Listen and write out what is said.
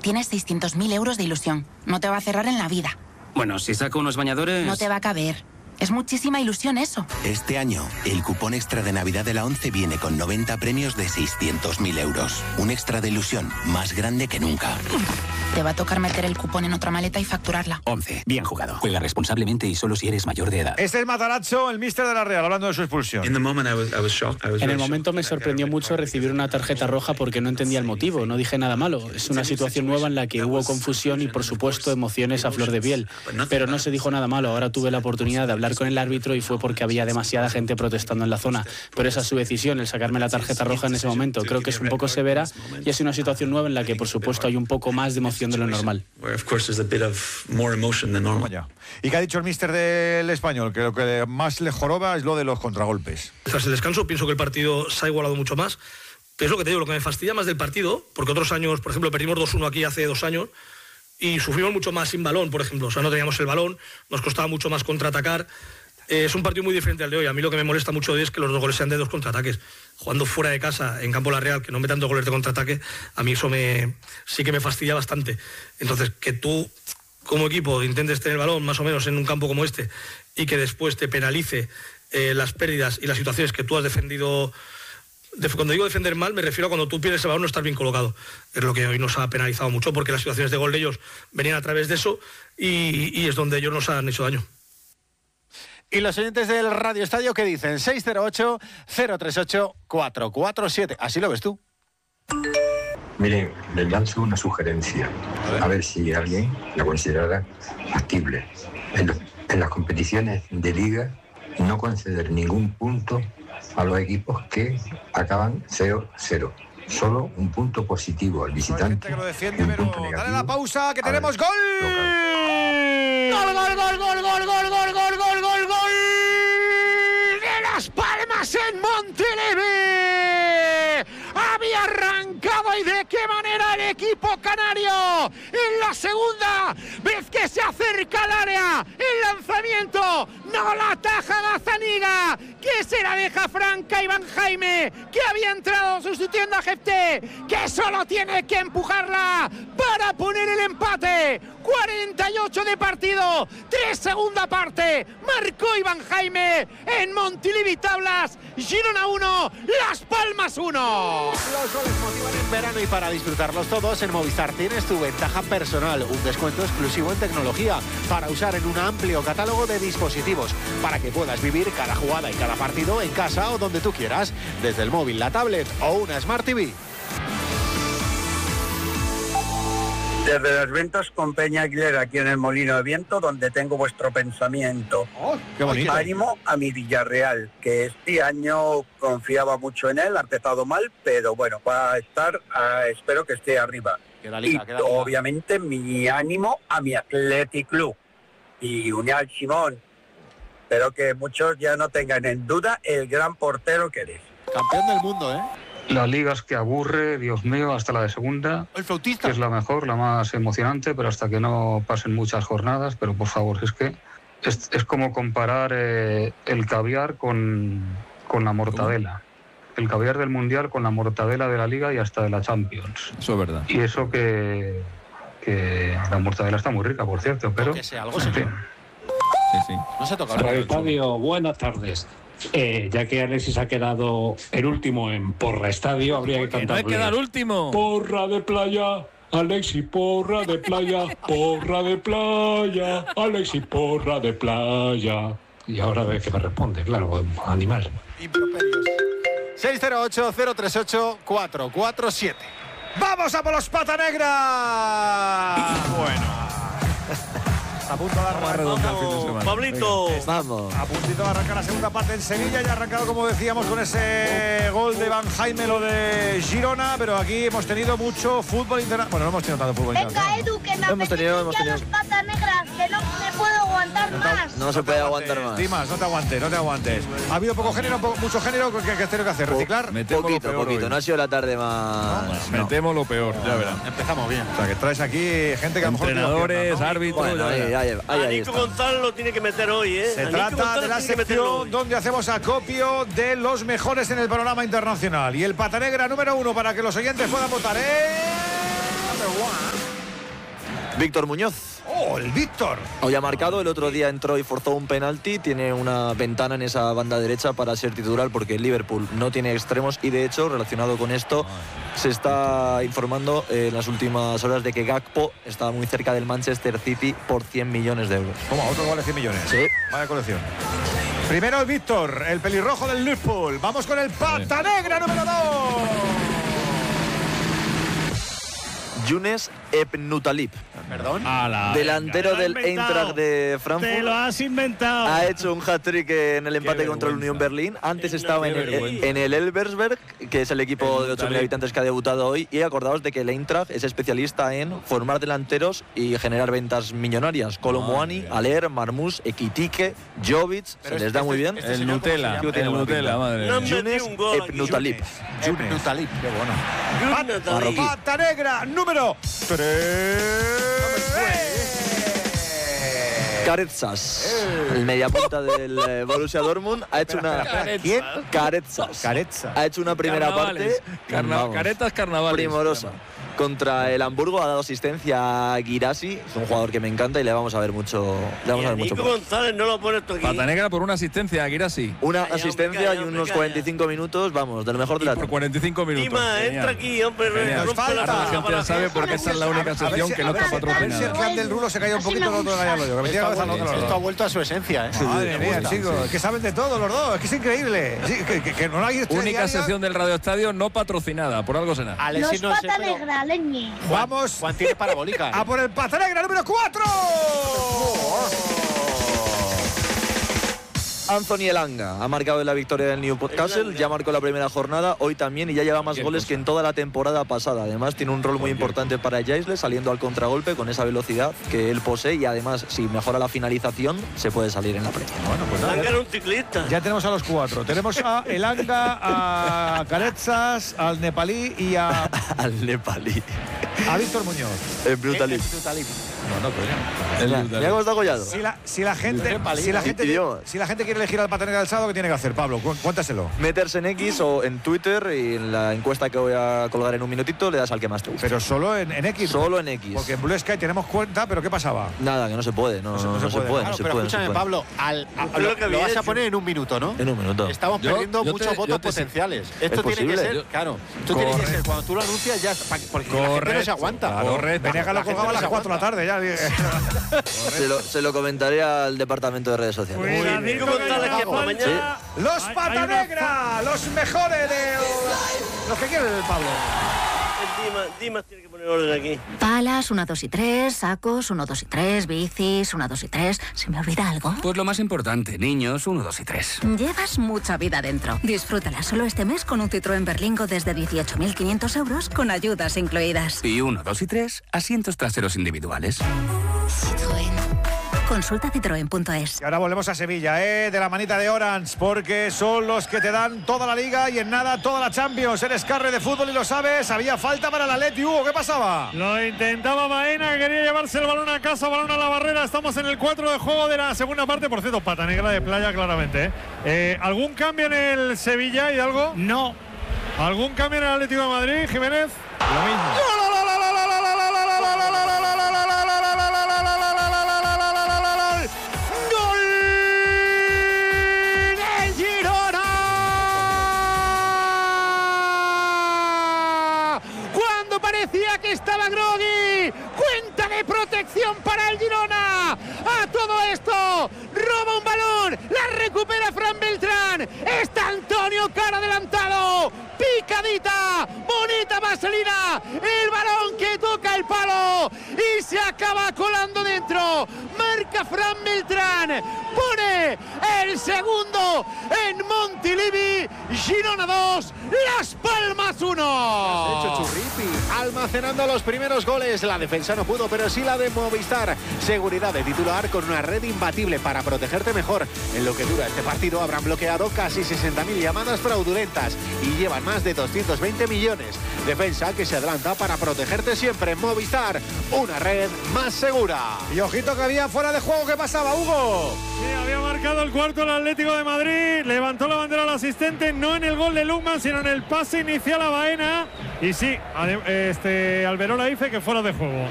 tienes 600.000 euros de ilusión. No te va a cerrar en la vida. Bueno, si saco unos bañadores... No te va a caber. Es muchísima ilusión eso. Este año, el cupón extra de Navidad de la ONCE viene con 90 premios de 600.000 euros. Un extra de ilusión más grande que nunca. Te va a tocar meter el cupón en otra maleta y facturarla. 11. Bien jugado. Juega responsablemente y solo si eres mayor de edad. Este es Matarazzo, el míster de la Real, hablando de su expulsión. En el momento me sorprendió mucho recibir una tarjeta roja porque no entendía el motivo. No dije nada malo. Es una situación nueva en la que hubo confusión y, por supuesto, emociones a flor de piel. Pero no se dijo nada malo. Ahora tuve la oportunidad de hablar con el árbitro y fue porque había demasiada gente protestando en la zona. Pero esa es su decisión, el sacarme la tarjeta roja en ese momento. Creo que es un poco severa y es una situación nueva en la que, por supuesto, hay un poco más de emoción de lo normal. ¿Y qué ha dicho el míster del Español? Que lo que más le joroba es lo de los contragolpes. Tras el descanso pienso que el partido se ha igualado mucho más. Pero es lo que te digo, lo que me fastidia más del partido, porque otros años, por ejemplo, perdimos 2-1 aquí hace 2 años y sufrimos mucho más sin balón, por ejemplo. O sea, no teníamos el balón, nos costaba mucho más contraatacar. Es un partido muy diferente al de hoy. A mí lo que me molesta mucho de hoy es que los 2 goles sean de 2 contraataques. Jugando fuera de casa, en campo La Real, que no metan 2 goles de contraataque, a mí eso sí que me fastidia bastante. Entonces, que tú, como equipo, intentes tener el balón más o menos en un campo como este y que después te penalice las pérdidas y las situaciones que tú has defendido. Cuando digo defender mal, me refiero a cuando tú pierdes el balón no estás bien colocado. Es lo que hoy nos ha penalizado mucho, porque las situaciones de gol de ellos venían a través de eso y es donde ellos nos han hecho daño. Y los oyentes del Radio Estadio, ¿qué dicen? 608-038-447. Así lo ves tú. Miren, les lanzo una sugerencia. A ver si alguien la considerara factible. En las competiciones de liga, no conceder ningún punto a los equipos que acaban 0-0. Solo un punto positivo al visitante. Que lo defiende, pero dale la pausa, que tenemos gol. ¡Gol, gol, gol, gol, gol, gol, gol, gol, gol, gol, gol! ¡De Las Palmas en Montilivi! Había arrancado y de qué manera el equipo canario en la segunda vez que se acerca al área. El lanzamiento no la ataja Gazzaniga, que se la deja franca Iván Jaime, que había entrado sustituyendo a Jefté, que solo tiene que empujarla para poner el empate. 48 de partido, 3 segunda parte, marcó Iván Jaime en Montilivi Tablas. Girona 1, Las Palmas 1. Los goles motivan en verano y para disfrutarlos todos en Movistar tienes tu ventaja personal, un descuento exclusivo en tecnología para usar en un amplio catálogo de dispositivos para que puedas vivir cada jugada y cada partido en casa o donde tú quieras, desde el móvil, la tablet o una Smart TV. Desde las ventas con Peña Aguilera, aquí en el Molino de Viento, donde tengo vuestro pensamiento. Oh, qué bonito. Ánimo a mi Villarreal, que este año confiaba mucho en él, ha empezado mal, pero bueno, va a estar, espero que esté arriba. Queda liga. Obviamente mi ánimo a mi Athletic Club y Unial Simón. Espero que muchos ya no tengan en duda el gran portero que eres. Campeón del mundo, ¿eh? La liga es que aburre, Dios mío, hasta la de segunda. El flautista. Que es la mejor, la más emocionante, pero hasta que no pasen muchas jornadas. Pero por favor, es que es como comparar el caviar con la mortadela. El caviar del Mundial con la mortadela de la Liga y hasta de la Champions. Eso es verdad. Y eso que la mortadela está muy rica, por cierto, pero... Que sea algo en fin. Sí. No se toca. Radio Estadio, buenas tardes. Ya que Alexis ha quedado el último en Porra Estadio, habría que cantar. ¡No hay que quedar último! Porra de playa, Alexis, porra de playa, porra de playa, Alexis, porra de playa. Y ahora ve que me responde, claro, animal. 608-038-447. ¡Vamos a por los Pata Negra! Bueno. A punto de arrancar. Pablito. Vamos. A puntito de arrancar la segunda parte en Sevilla. Ya ha arrancado, como decíamos, con ese gol de Van Jaime, lo de Girona. Pero aquí hemos tenido mucho fútbol internacional. Bueno, no hemos tenido tanto fútbol internacional. Venga, Edu, que me apetece ya los Patas Negras, que no me puedo aguantar más. No se puede aguantar más. Dimas, no te aguantes. Ha habido poco género, mucho género. ¿Qué tengo que hacer? ¿Reciclar? Poquito. No ha sido la tarde más... Metemos lo peor, ya verán. Empezamos bien. O sea, que traes aquí gente que a lo mejor... Entrenadores, árbitros... Bueno, ahí Nico González lo tiene que meter hoy, ¿eh? Se trata de la sección donde hacemos acopio de los mejores en el panorama internacional. Y el Pata Negra número 1 para que los oyentes puedan votar, Number one. Víctor Muñoz. ¡Oh, el Víctor! Hoy ha marcado, el otro día entró y forzó un penalti. Tiene una ventana en esa banda derecha para ser titular porque el Liverpool no tiene extremos y de hecho, relacionado con esto, se está informando en las últimas horas de que Gakpo está muy cerca del Manchester City por 100 millones de euros. ¿Cómo? ¿Otro vale 100 millones? Sí. Vaya colección. Primero el Víctor, el pelirrojo del Liverpool. Vamos con el pata negra número 2. Younes Ebnutalib. ¿Perdón? Delantero del Eintracht de Frankfurt. Te lo has inventado. Ha hecho un hat-trick en el empate contra el Unión Berlín. Antes estaba en el Elversberg, que es el equipo de 8.000 habitantes que ha debutado hoy. Y acordaos de que el Eintracht es especialista en formar delanteros y generar ventas millonarias. Kolomuani, Aller, Marmoush, Ekitike, Jovic. Se les da muy bien. El Nutella. El Nutella, madre mía. Younes Ebnutalib. Ebnutalib, qué bueno. Pata negra número 3. Karetsas, el mediapunta del Borussia Dortmund, ha hecho una... ¿Quién? Karetsas. Carezza. Ha hecho una primera parte... Caretas carnavales. Primorosa. Contra el Hamburgo ha dado asistencia a Guirassi, es un jugador que me encanta y le vamos a ver mucho. Nico González no lo pones tú aquí. Pata negra por una asistencia a Guirassi. Una asistencia y unos 45 minutos, vamos, de lo mejor de la por 45 minutos. Dima, entra aquí, hombre. La gente ya sabe porque esta es la única sección que no está patrocinada. A ver si el clan del Rulo se cayó un poquito, no callarlo yo. Esto ha vuelto a su esencia, ¿eh? Madre mía, chicos, que saben de todo los dos, es que es increíble. Que no hay única sección del Radio Estadio no patrocinada, por algo será. Los pata negra, leñe. Vamos. Juan tiene parabólica. A por el pata negra número 4. Anthony Elanga ha marcado en la victoria del Newcastle, ya marcó la primera jornada, hoy también, y ya lleva más goles que en toda la temporada pasada. Además tiene un rol muy importante para Jaisle, saliendo al contragolpe con esa velocidad que él posee, y además si mejora la finalización se puede salir en la Premier. Bueno, pues Elanga era un ciclista. Ya tenemos a los 4. Tenemos a Elanga, a Karetsas, al nepalí y a... al nepalí. A Víctor Muñoz. El Brutalib. No, coño. Mira cómo está collado. Si la gente quiere elegir al pata negra del sábado, ¿qué tiene que hacer, Pablo? Cuéntaselo. Meterse en X o en Twitter, y en la encuesta que voy a colgar en un minutito le das al que más te guste. Pero solo en X. Solo en X. Porque en Blue Sky tenemos cuenta, pero ¿qué pasaba? Nada, que no se puede. No se puede. Pero escúchame, Pablo, lo vas a poner en un minuto, ¿no? En un minuto. Estamos perdiendo muchos votos potenciales. Esto tiene que ser, claro. Esto tiene que ser, cuando tú lo anuncias ya, porque la gente no se aguanta. Venía lo colgaba a las 4 de la tarde ya. Se lo comentaré al departamento de redes sociales. Los pata negra, los mejores de los que quieren el Pablo. Dimas tiene que poner orden aquí. Palas, 1, 2 y 3, sacos, 1, 2 y 3, bicis, 1, 2 y 3. ¿Se me olvida algo? Pues lo más importante, niños, 1, 2 y 3. Llevas mucha vida dentro. Disfrútala solo este mes con un Citroën Berlingo desde 18.500 euros con ayudas incluidas. Y 1, 2 y 3, asientos traseros individuales. Citroën. Consulta citroen.es. Y ahora volvemos a Sevilla, de la manita de Orange, porque son los que te dan toda la Liga y en nada toda la Champions. Eres carre de fútbol y lo sabes. Había falta para el Atleti, Hugo, ¿qué pasaba? Lo intentaba Baena, quería llevarse el balón a casa, balón a la barrera. Estamos en el 4 de juego de la segunda parte. Por cierto, pata negra de playa, claramente. ¿Algún cambio en el Sevilla y algo? No. ¿Algún cambio en el Atlético de Madrid, Jiménez? Lo mismo. Estaba Grogui, cuenta de protección para el Girona. A todo esto, roba un balón, la recupera Fran Beltrán. Está Antonio Cara adelantado, picadita, bonita vaselina. El balón que toca el palo y se acaba colando dentro. Marca Fran Beltrán, pone el segundo en Montilivi. Girona 2, Las Palmas 1. Hecho Churripi, almacenando los primeros goles. La defensa no pudo, pero sí la de Movistar. Seguridad de titular con una red imbatible para protegerte mejor. En lo que dura este partido habrán bloqueado casi 60.000 llamadas fraudulentas y llevan más de 220 millones. Defensa que se adelanta para protegerte siempre. Movistar, una red más segura. Y ojito que había fuera de juego. ¿Qué pasaba, Hugo? Sí, había marcado el cuarto el Atlético de Madrid. Levantó la bandera al asistente, no en el gol de Lukman, sino en el pase inicial a Baena. Y sí, Alberola dice que fuera de juego.